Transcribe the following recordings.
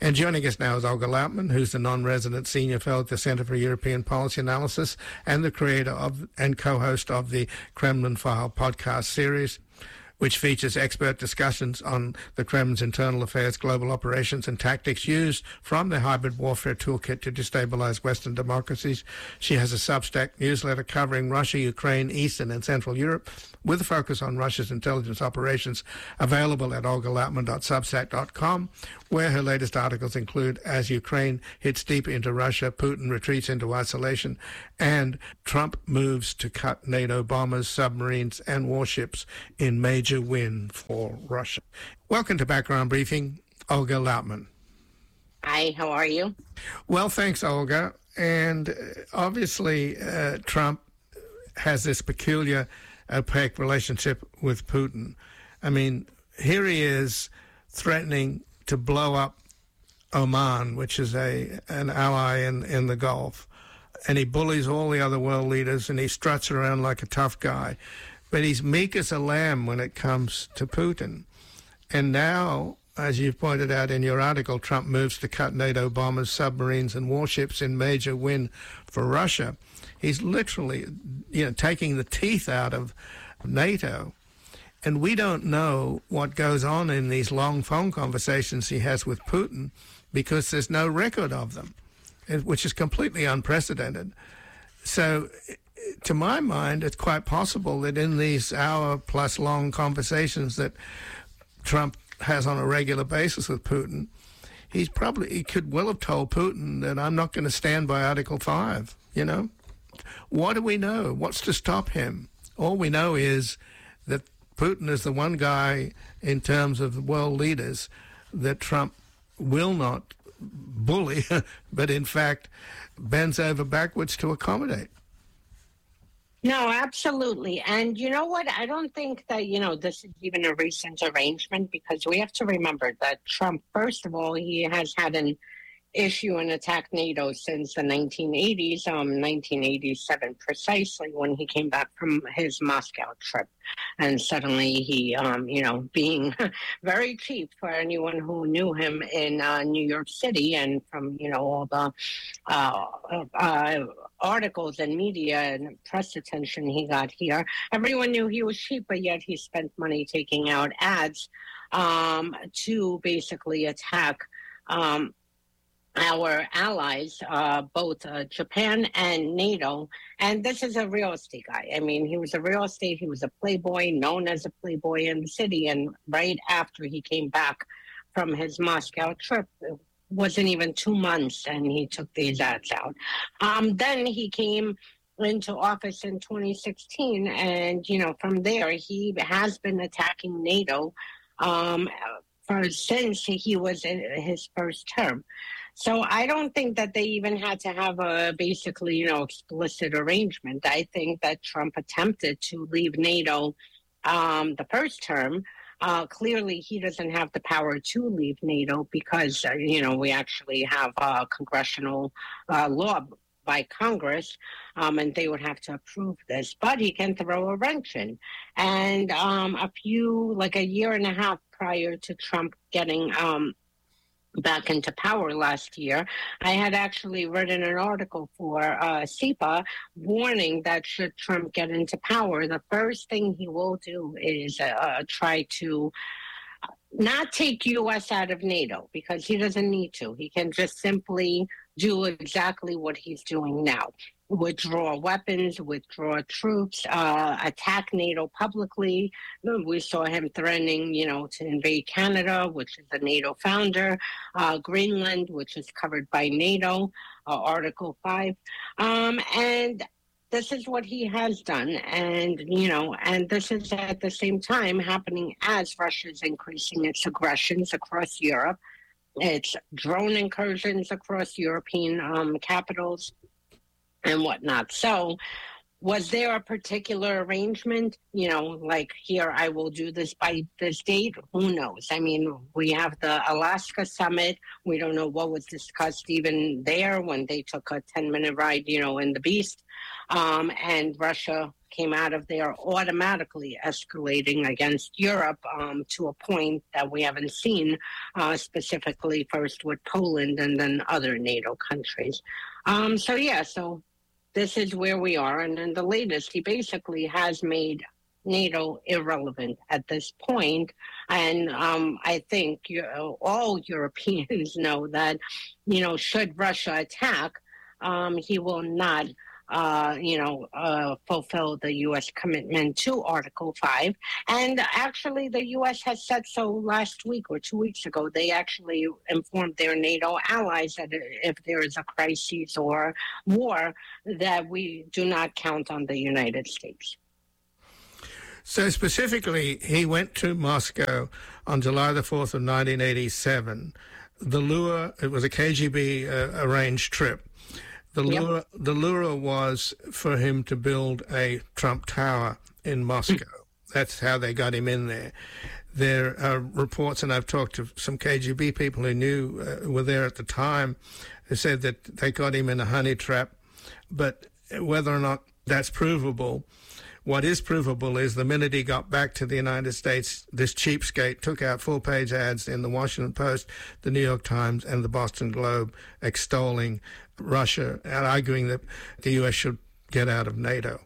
And joining us now is Olga Lautman, who's the non-resident senior fellow at the Center for European Policy Analysis and the creator of and co-host of the Kremlin File podcast series, which features expert discussions on the Kremlin's internal affairs, global operations, and tactics used from their hybrid warfare toolkit to destabilize Western democracies. She has a Substack newsletter covering Russia, Ukraine, Eastern and Central Europe, with a focus on Russia's intelligence operations, available at olgalautman.substack.com, where her latest articles include As Ukraine Hits Deep into Russia, Putin Retreats into Isolation, and Trump Moves to Cut NATO Bombers, Submarines and Warships in Major Win for Russia. Welcome to Background Briefing, Olga Lautman. Hi, how are you? Well, thanks, Olga. And obviously, Trump has this peculiar, opaque relationship with Putin. I mean, here he is threatening to blow up Oman, which is an ally in the Gulf. And he bullies all the other world leaders, and he struts around like a tough guy. But he's meek as a lamb when it comes to Putin. And now, as you've pointed out in your article, Trump moves to cut NATO bombers, submarines, and warships in major win for Russia. He's literally, taking the teeth out of NATO. And we don't know what goes on in these long phone conversations he has with Putin because there's no record of them, which is completely unprecedented. So, to my mind, it's quite possible that in these hour-plus long conversations that Trump has on a regular basis with Putin, he could well have told Putin that I'm not going to stand by Article 5, What do we know? What's to stop him? All we know is that Putin is the one guy in terms of world leaders that Trump will not bully, but in fact bends over backwards to accommodate. No, absolutely. And you know what? I don't think that, this is even a recent arrangement, because we have to remember that Trump, first of all, he has had an issue and attack NATO since the 1980s, 1987 precisely, when he came back from his Moscow trip. And suddenly he, being very cheap for anyone who knew him in New York City, and from, all the articles and media and press attention he got here, everyone knew he was cheap, but yet he spent money taking out ads to basically attack our allies, both Japan and NATO. And this is a real estate guy. I mean, he was a playboy, known as a playboy in the city. And right after he came back from his Moscow trip, it wasn't even 2 months, and he took these ads out. Then he came into office in 2016, and, from there, he has been attacking NATO since he was in his first term. So I don't think that they even had to have a basically, explicit arrangement. I think that Trump attempted to leave NATO the first term. Clearly, he doesn't have the power to leave NATO because, we actually have congressional law by Congress, and they would have to approve this. But he can throw a wrench in. And a year and a half prior to Trump getting back into power last year, I had actually written an article for CIPA warning that should Trump get into power, the first thing he will do is try to not take U.S. out of NATO, because he doesn't need to. He can just simply do exactly what he's doing now. Withdraw weapons, withdraw troops, attack NATO publicly. We saw him threatening, to invade Canada, which is a NATO founder, Greenland, which is covered by NATO, Article 5. And this is what he has done. And, and this is at the same time happening as Russia's increasing its aggressions across Europe. It's drone incursions across European capitals and whatnot. So was there a particular arrangement, like here, I will do this by this date? Who knows? I mean, we have the Alaska summit. We don't know what was discussed even there when they took a 10-minute ride, in the Beast. And Russia came out of there automatically escalating against Europe to a point that we haven't seen, specifically first with Poland and then other NATO countries. So this is where we are. And then the latest, he basically has made NATO irrelevant at this point. And I think all Europeans know that, should Russia attack, he will not fulfill the U.S. commitment to Article 5. And actually, the U.S. has said so last week or 2 weeks ago. They actually informed their NATO allies that if there is a crisis or war, that we do not count on the United States. So specifically, he went to Moscow on July the 4th of 1987. The lure, it was a KGB arranged trip. The lure was for him to build a Trump Tower in Moscow. That's how they got him in there. There are reports, and I've talked to some KGB people who knew were there at the time, who said that they got him in a honey trap. But whether or not that's provable, what is provable is the minute he got back to the United States, this cheapskate took out full-page ads in the Washington Post, the New York Times, and the Boston Globe extolling Russia and arguing that the U.S. should get out of NATO.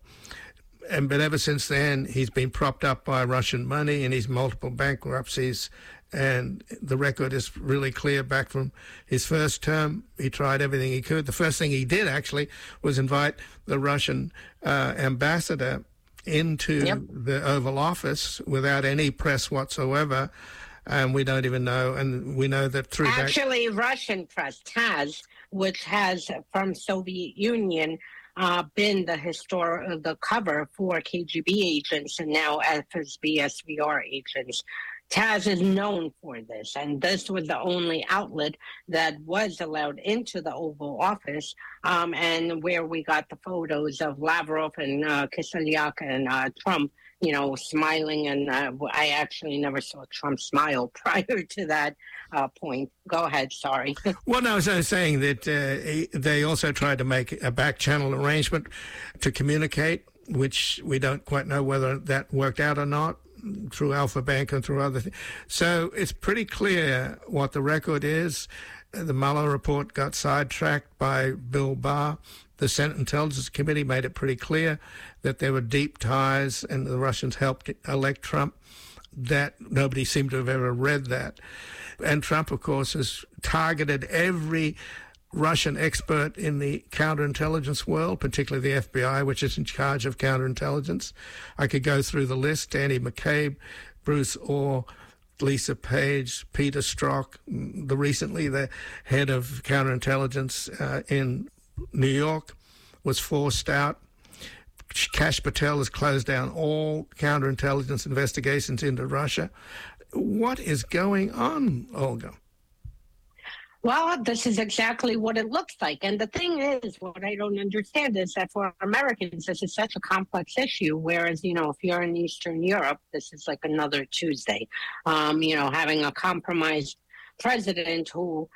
But ever since then, he's been propped up by Russian money in his multiple bankruptcies, and the record is really clear back from his first term. He tried everything he could. The first thing he did, actually, was invite the Russian ambassador into the Oval Office without any press whatsoever, and we don't even know. And we know that through Russian press, TASS, which has from Soviet Union been the cover for KGB agents and now FSB SVR agents. TASS is known for this, and this was the only outlet that was allowed into the Oval Office, and where we got the photos of Lavrov and Kislyak and Trump, smiling. And I actually never saw Trump smile prior to that point. Go ahead, sorry. Well, no, I was saying that they also tried to make a back-channel arrangement to communicate, which we don't quite know whether that worked out or not, through Alpha Bank and through other things. So it's pretty clear what the record is. The Mueller report got sidetracked by Bill Barr. The Senate Intelligence Committee made it pretty clear that there were deep ties and the Russians helped elect Trump. That nobody seemed to have ever read that. And Trump, of course, has targeted every Russian expert in the counterintelligence world, particularly the FBI, which is in charge of counterintelligence. I could go through the list: Andy McCabe, Bruce Orr, Lisa Page, Peter Strzok, recently the head of counterintelligence in New York was forced out. Kash Patel has closed down all counterintelligence investigations into Russia. What is going on, Olga? Well, this is exactly what it looks like. And the thing is, what I don't understand is that for Americans, this is such a complex issue. Whereas, if you're in Eastern Europe, this is like another Tuesday. Having a compromised president who,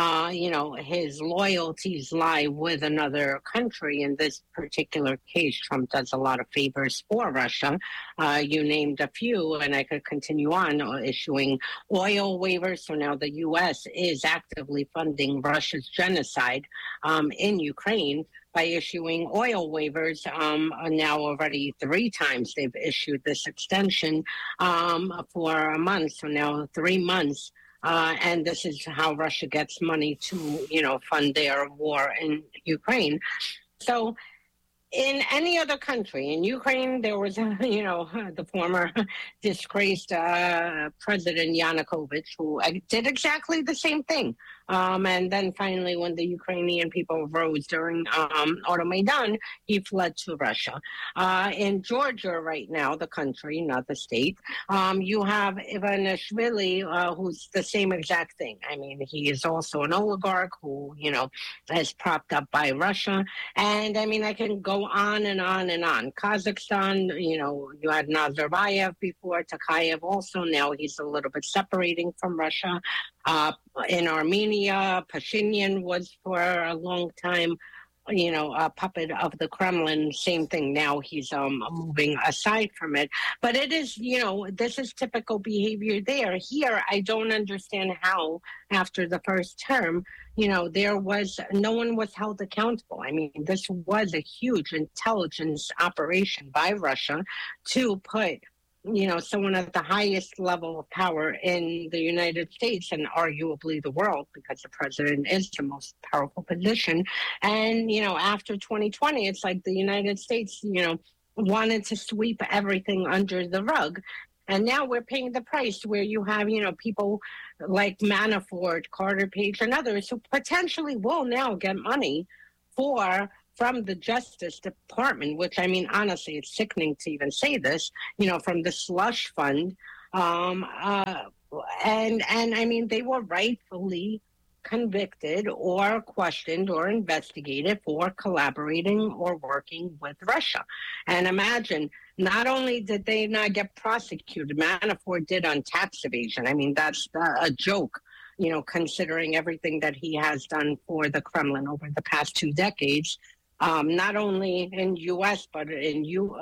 his loyalties lie with another country. In this particular case, Trump does a lot of favors for Russia. You named a few, and I could continue on, issuing oil waivers. So now the U.S. is actively funding Russia's genocide in Ukraine by issuing oil waivers. Now already 3 times they've issued this extension for a month. So now 3 months. And this is how Russia gets money to, fund their war in Ukraine. So in any other country, in Ukraine, there was, the former disgraced President Yanukovych, who did exactly the same thing. And then finally, when the Ukrainian people rose during Euromaidan, he fled to Russia. In Georgia right now, the country, not the state, you have Ivanishvili, who's the same exact thing. I mean, he is also an oligarch who, is propped up by Russia. And I mean, I can go on and on and on. Kazakhstan, you had Nazarbayev before, Tokayev also. Now he's a little bit separating from Russia. In Armenia, Pashinyan was for a long time a puppet of the Kremlin. Same thing now. He's moving aside from it. But it is, this is typical behavior there. Here, I don't understand how, after the first term, there was no one was held accountable. I mean, this was a huge intelligence operation by Russia to put someone at the highest level of power in the United States and arguably the world, because the president is the most powerful position. And, after 2020, it's like the United States, wanted to sweep everything under the rug. And now we're paying the price where you have, people like Manafort, Carter Page, and others who potentially will now get money from the Justice Department, which, I mean, honestly, it's sickening to even say this, from the slush fund. And I mean, they were rightfully convicted or questioned or investigated for collaborating or working with Russia. And imagine, not only did they not get prosecuted, Manafort did on tax evasion. I mean, that's a joke, considering everything that he has done for the Kremlin over the past 2 decades. Not only in U.S., but in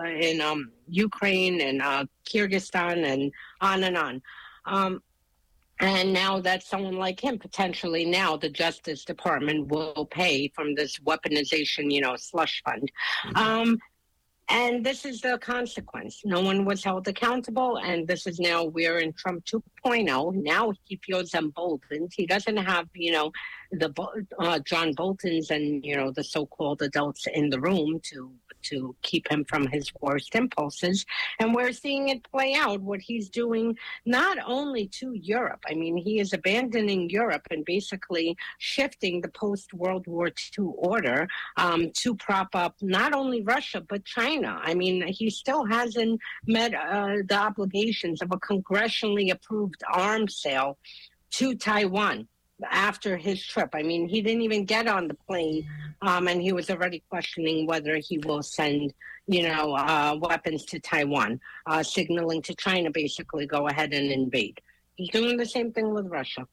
Ukraine and Kyrgyzstan and on and on. And now that someone like him, potentially now the Justice Department will pay from this weaponization, slush fund. Mm-hmm. And this is the consequence. No one was held accountable, and this is now we're in Trump 2.0. Now he feels emboldened. He doesn't have, the John Boltons and, the so-called adults in the room to keep him from his worst impulses. And we're seeing it play out, what he's doing not only to Europe. I mean, he is abandoning Europe and basically shifting the post-World War II order to prop up not only Russia, but China. I mean, he still hasn't met the obligations of a congressionally approved arms sale to Taiwan after his trip. I mean, he didn't even get on the plane, and he was already questioning whether he will send, weapons to Taiwan, signaling to China basically go ahead and invade. He's doing the same thing with Russia.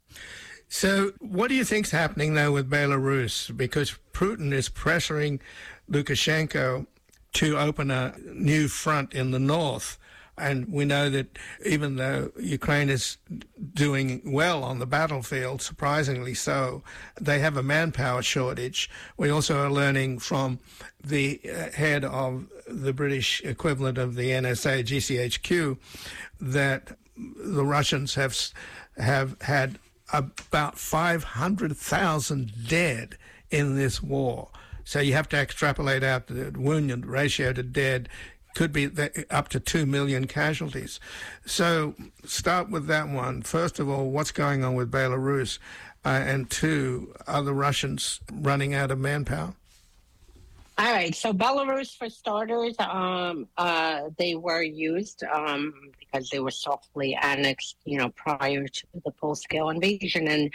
So what do you think's happening, though, with Belarus? Because Putin is pressuring Lukashenko to open a new front in the north. And we know that even though Ukraine is doing well on the battlefield, surprisingly so, they have a manpower shortage. We also are learning from the head of the British equivalent of the NSA, GCHQ, that the Russians have had about 500,000 dead in this war. So you have to extrapolate out the wounded ratio to dead. Could be up to 2 million casualties. So start with that one. First of all, what's going on with Belarus? And two, are the Russians running out of manpower? All right. So Belarus, for starters, they were used because they were softly annexed, prior to the full-scale invasion, and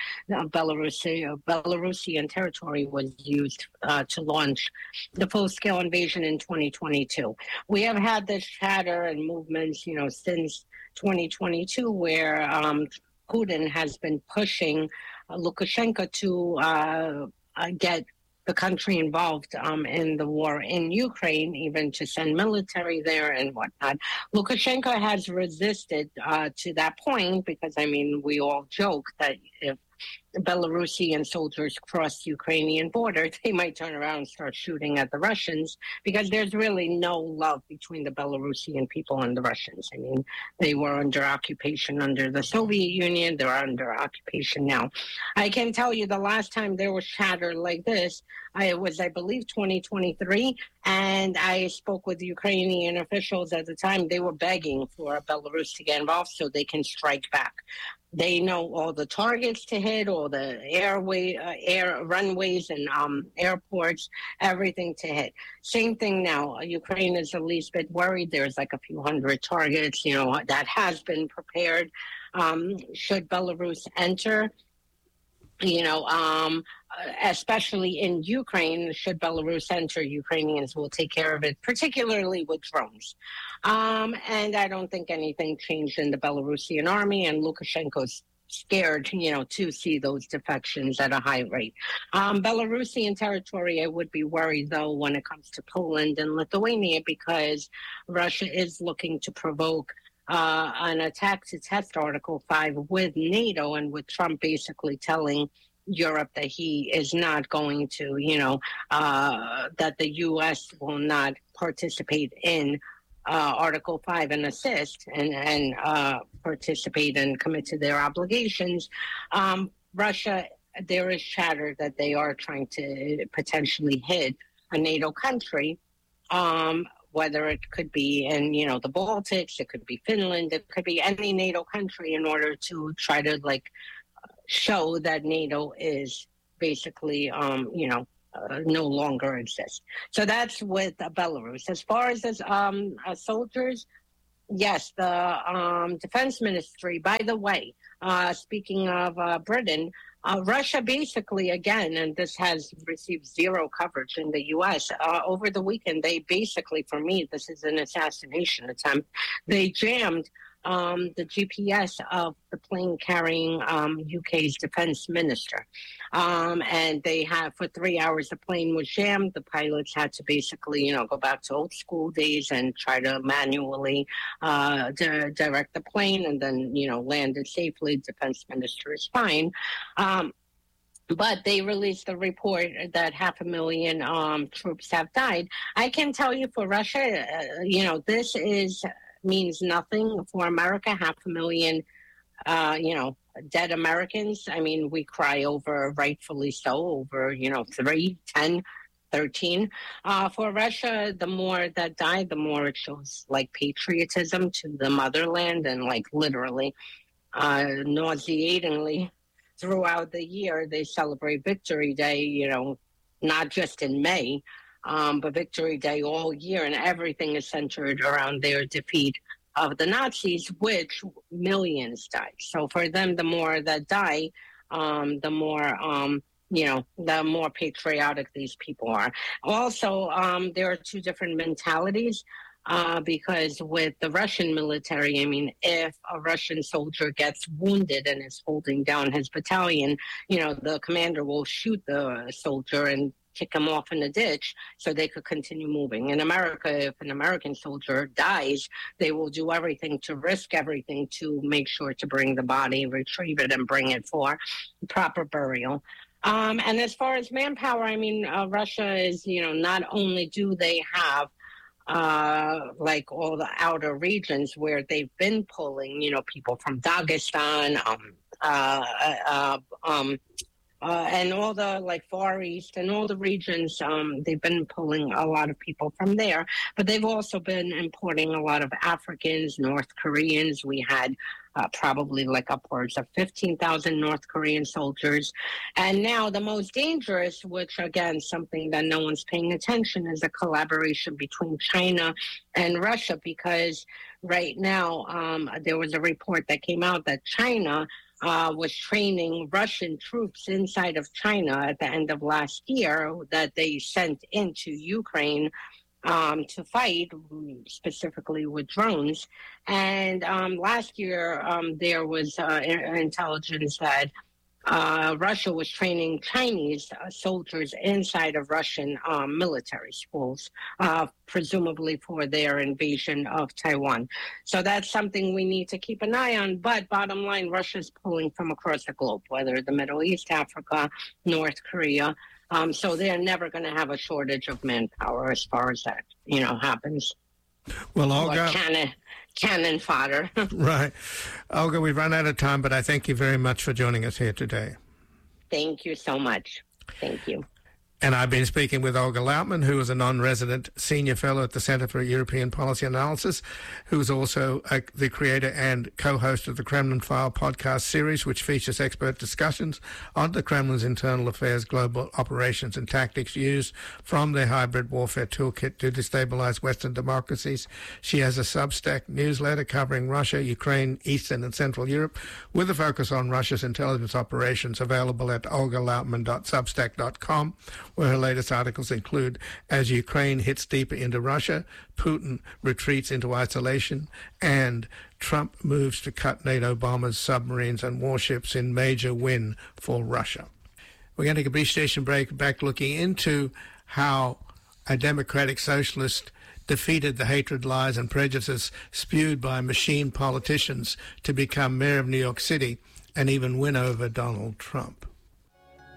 Belarusian territory was used to launch the full-scale invasion in 2022. We have had this chatter and movements, since 2022, where Putin has been pushing Lukashenko to get the country involved in the war in Ukraine, even to send military there and whatnot. Lukashenko has resisted to that point because, we all joke that if Belarusian soldiers cross the Ukrainian border, they might turn around and start shooting at the Russians, because there's really no love between the Belarusian people and the Russians. They were under occupation under the Soviet Union. They're under occupation now. I can tell you the last time there was chatter like this, it was, I believe, 2023, and I spoke with Ukrainian officials at the time. They were begging for Belarus to get involved so they can strike back. They know all the targets to hit, all the air runways and airports, everything to hit. Same thing now. Ukraine is the least bit worried. There's like a few hundred targets, that has been prepared. Should Belarus enter, especially in Ukraine, should Belarus enter, Ukrainians will take care of it, particularly with drones. And I don't think anything changed in the Belarusian army, and Lukashenko's scared, to see those defections at a high rate. Belarusian territory, I would be worried, though, when it comes to Poland and Lithuania, because Russia is looking to provoke an attack to test Article 5 with NATO, and with Trump basically telling Europe that he is not going to, that the U.S. will not participate in Article 5 and assist and participate and commit to their obligations. Russia, there is chatter that they are trying to potentially hit a NATO country, whether it could be in, the Baltics, it could be Finland, it could be any NATO country, in order to try to, show that NATO is basically, no longer exists. So that's with Belarus. As far as soldiers, yes, the defense ministry, by the way, speaking of Britain, Russia basically, again, and this has received zero coverage in the U.S., over the weekend, they basically, for me, this is an assassination attempt. They jammed the GPS of the plane carrying UK's defense minister. And they have, for 3 hours, the plane was jammed. The pilots had to basically, go back to old school days and try to manually direct the plane, and then, land it safely. Defense minister is fine. But they released a report that 500,000 troops have died. I can tell you, for Russia, this means nothing. For America, 500,000, dead Americans. I mean, we cry over, rightfully so, over, 3, 10, 13. For Russia, the more that die, the more it shows patriotism to the motherland, and literally, nauseatingly, throughout the year, they celebrate Victory Day, not just in May, but Victory Day all year, and everything is centered around their defeat of the Nazis, which millions died. So for them, the more that die, the more, the more patriotic these people are. Also, there are two different mentalities. Because with the Russian military, I mean, if a Russian soldier gets wounded and is holding down his battalion, the commander will shoot the soldier and kick him off in a ditch so they could continue moving. In America, if an American soldier dies, they will do everything to risk everything to make sure to bring the body, retrieve it, and bring it for proper burial. And as far as manpower, I mean, Russia is, not only do they have all the outer regions where they've been pulling, people from Dagestan, and all the Far East and all the regions, they've been pulling a lot of people from there. But they've also been importing a lot of Africans, North Koreans. We had probably upwards of 15,000 North Korean soldiers. And now the most dangerous, which again, something that no one's paying attention, is a collaboration between China and Russia, because right now there was a report that came out that China was training Russian troops inside of China at the end of last year that they sent into Ukraine to fight, specifically with drones. And last year, there was intelligence that Russia was training Chinese soldiers inside of Russian military schools, presumably for their invasion of Taiwan. So that's something we need to keep an eye on. But bottom line, Russia's pulling from across the globe, whether the Middle East, Africa, North Korea. So they're never going to have a shortage of manpower as far as that, happens. Well, Olga, cannon fodder. Right. Olga, we've run out of time, but I thank you very much for joining us here today. Thank you so much. Thank you. And I've been speaking with Olga Lautman, who is a non-resident senior fellow at the Center for European Policy Analysis, who is also the creator and co-host of the Kremlin File podcast series, which features expert discussions on the Kremlin's internal affairs, global operations, and tactics used from their hybrid warfare toolkit to destabilize Western democracies. She has a Substack newsletter covering Russia, Ukraine, Eastern and Central Europe, with a focus on Russia's intelligence operations, available at olgalautman.substack.com. where her latest articles include, as Ukraine hits deeper into Russia, Putin retreats into isolation, and Trump moves to cut NATO bombers, submarines and warships in major win for Russia. We're going to take a brief station break, back looking into how a democratic socialist defeated the hatred, lies and prejudices spewed by machine politicians to become mayor of New York City and even win over Donald Trump.